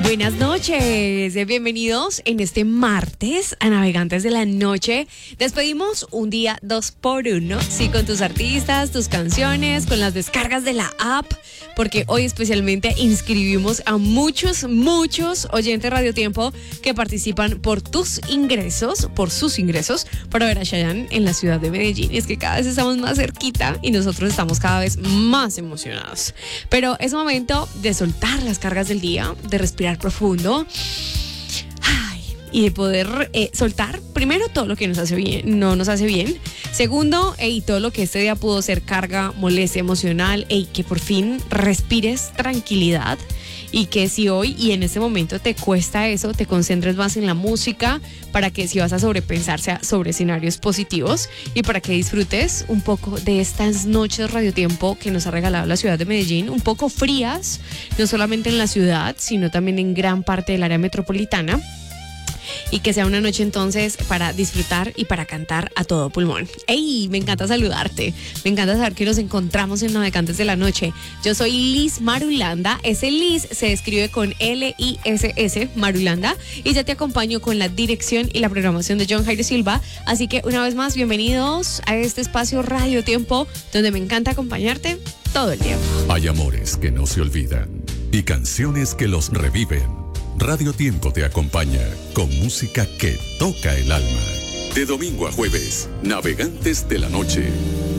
Buenas noches, bienvenidos en este martes a Navegantes de la Noche. Despedimos un día 2x1, sí, con tus artistas, tus canciones, con las descargas de la app, porque hoy especialmente inscribimos a muchos oyentes Radio Tiempo que participan por tus ingresos, por sus ingresos, para ver a Chayanne en la ciudad de Medellín. Y es que cada vez estamos más cerquita y nosotros estamos cada vez más emocionados. Pero es momento de soltar las cargas del día, de respirar profundo y de poder soltar primero todo lo que nos hace bien, no nos hace bien. Segundo, y todo lo que este día pudo ser carga, molestia emocional, que por fin respires tranquilidad. Y que si hoy y en este momento te cuesta eso, te concentres más en la música para que si vas a sobrepensar sea sobre escenarios positivos y para que disfrutes un poco de estas noches Radio Tiempo que nos ha regalado la ciudad de Medellín, un poco frías, no solamente en la ciudad, sino también en gran parte del área metropolitana. Y que sea una noche entonces para disfrutar y para cantar a todo pulmón. ¡Ey! Me encanta saludarte. Me encanta saber que nos encontramos en Navegantes de la Noche. Yo soy Liz Marulanda. Ese Liz se escribe con L-I-S-S, Marulanda. Y ya te acompaño con la dirección y la programación de John Jairo Silva. Así que una vez más, bienvenidos a este espacio Radio Tiempo, donde me encanta acompañarte todo el tiempo. Hay amores que no se olvidan y canciones que los reviven. Radio Tiempo te acompaña con música que toca el alma. De domingo a jueves, Navegantes de la Noche.